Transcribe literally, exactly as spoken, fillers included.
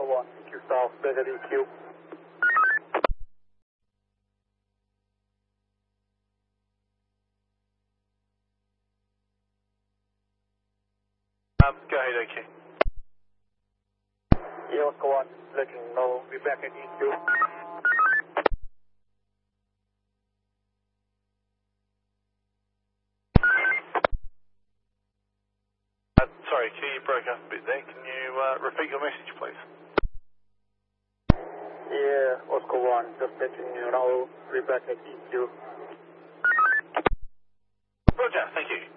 Oscar one, E Q South, back at E Q. Um, go ahead, okay. Yeah, Oscar one, letting you know, we're back at E Q. Uh, sorry, you broke up a bit there. Can you uh, repeat your message, please? Yeah, Oscar one, just letting you know, we're back at E Q. Roger, thank you.